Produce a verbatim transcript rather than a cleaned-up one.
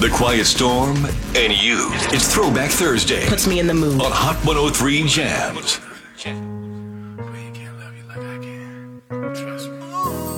The Quiet Storm, and you. It's Throwback Thursday Puts me in the mood. on Hot one oh three Jams.